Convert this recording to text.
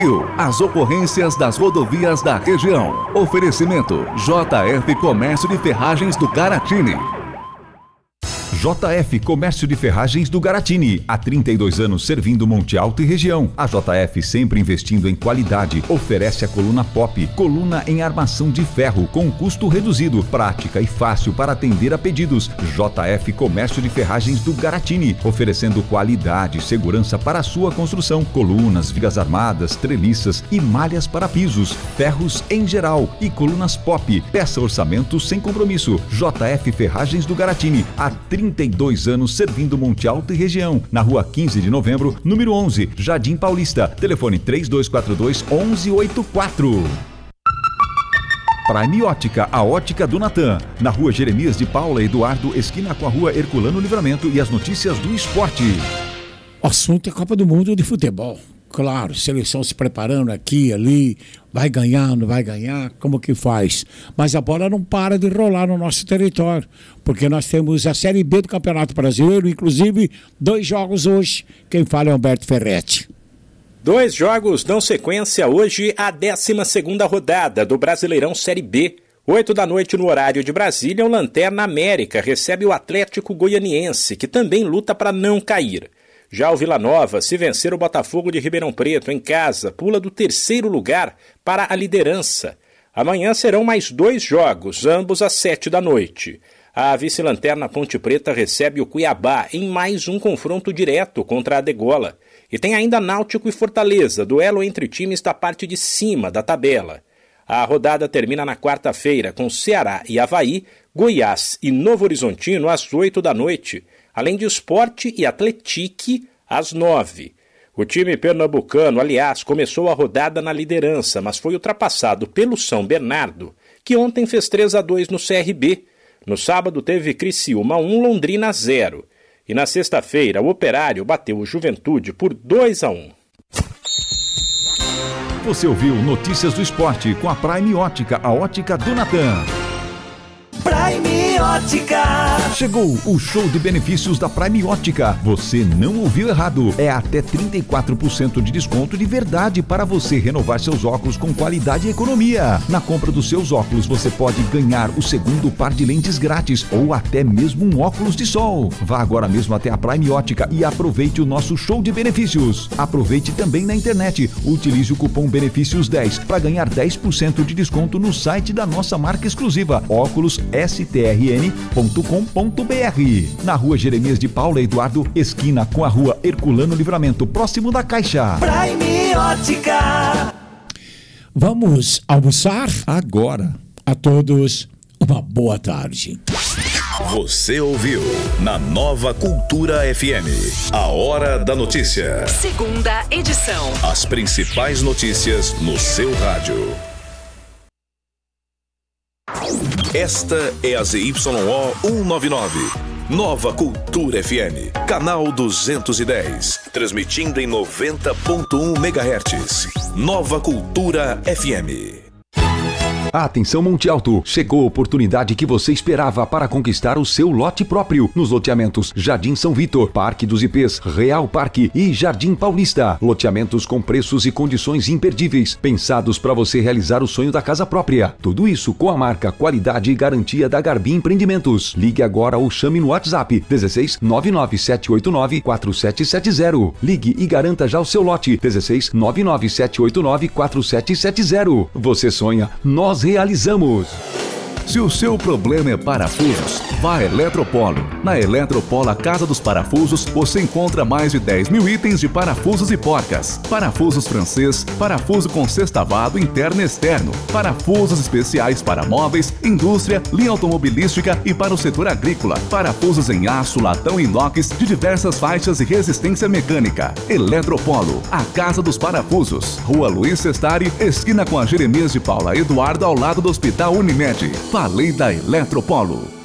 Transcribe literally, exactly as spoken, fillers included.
As ocorrências das rodovias da região. Oferecimento J F Comércio de Ferragens do Garatini. J F Comércio de Ferragens do Garatini, há trinta e dois anos servindo Monte Alto e região. A J F sempre investindo em qualidade, oferece a coluna Pop, coluna em armação de ferro com custo reduzido, prática e fácil para atender a pedidos. J F Comércio de Ferragens do Garatini, oferecendo qualidade e segurança para a sua construção, colunas, vigas armadas, treliças e malhas para pisos, ferros em geral e colunas Pop. Peça orçamento sem compromisso. J F Ferragens do Garatini, há trinta e dois anos servindo Monte Alto e região, na rua quinze de novembro, número onze, Jardim Paulista. Telefone três dois quatro dois, um um oito quatro. Prime Ótica, a ótica do Natan, na rua Jeremias de Paula Eduardo, esquina com a rua Herculano Livramento, e as notícias do esporte. O assunto é Copa do Mundo de futebol. Claro, seleção se preparando aqui, ali, vai ganhar, não vai ganhar, como que faz? Mas a bola não para de rolar no nosso território, porque nós temos a Série B do Campeonato Brasileiro, inclusive dois jogos hoje. Quem fala é Humberto Ferretti. Dois jogos dão sequência hoje à décima segunda rodada do Brasileirão Série B. Oito da noite no horário de Brasília, o Lanterna América recebe o Atlético Goianiense, que também luta para não cair. Já o Vila Nova, se vencer o Botafogo de Ribeirão Preto em casa, pula do terceiro lugar para a liderança. Amanhã serão mais dois jogos, ambos às sete da noite. A vice-lanterna Ponte Preta recebe o Cuiabá em mais um confronto direto contra a Degola. E tem ainda Náutico e Fortaleza, duelo entre times da parte de cima da tabela. A rodada termina na quarta-feira com Ceará e Avaí, Goiás e Novo Horizontino às oito da noite. Além de Sport e Atletique, às nove. O time pernambucano, aliás, começou a rodada na liderança, mas foi ultrapassado pelo São Bernardo, que ontem fez três a dois no C R B. No sábado teve Criciúma um, Londrina zero. E na sexta-feira, o Operário bateu o Juventude por dois a um. Você ouviu Notícias do Esporte com a Prime Ótica, a ótica do Natan. Prime Ótica. Chegou o show de benefícios da Prime Ótica. Você não ouviu errado. É até trinta e quatro por cento de desconto de verdade para você renovar seus óculos com qualidade e economia. Na compra dos seus óculos, você pode ganhar o segundo par de lentes grátis ou até mesmo um óculos de sol. Vá agora mesmo até a Prime Ótica e aproveite o nosso show de benefícios. Aproveite também na internet. Utilize o cupom benefícios dez para ganhar dez por cento de desconto no site da nossa marca exclusiva, óculos S T R N ponto com ponto B R. Na rua Jeremias de Paula Eduardo, esquina com a rua Herculano Livramento, próximo da Caixa. Prime Ótica. Vamos almoçar? Agora. A todos, uma boa tarde. Você ouviu na Nova Cultura F M, a Hora da Notícia. Segunda edição. As principais notícias no seu rádio. Esta é a Z Y O cento e noventa e nove, Nova Cultura F M, canal duzentos e dez, transmitindo em noventa ponto um megahertz. Nova Cultura F M. Atenção Monte Alto, chegou a oportunidade que você esperava para conquistar o seu lote próprio nos loteamentos Jardim São Vitor, Parque dos I Pês, Real Parque e Jardim Paulista. Loteamentos com preços e condições imperdíveis, pensados para você realizar o sonho da casa própria. Tudo isso com a marca, qualidade e garantia da Garbi Empreendimentos. Ligue agora ou chame no WhatsApp dezesseis nove nove sete oito nove quatro sete sete zero. Ligue e garanta já o seu lote dezesseis nove nove sete oito nove quatro sete sete zero. Você sonha, nós realizamos. Se o seu problema é parafusos, vá a Eletropolo. Na Eletropolo, a Casa dos Parafusos, você encontra mais de dez mil itens de parafusos e porcas. Parafusos francês, parafuso com sextavado interno e externo, parafusos especiais para móveis, indústria, linha automobilística e para o setor agrícola. Parafusos em aço, latão e inox de diversas faixas e resistência mecânica. Eletropolo, a Casa dos Parafusos. Rua Luiz Sestari, esquina com a Jeremias de Paula Eduardo, ao lado do Hospital Unimed. Falei da Eletropolo.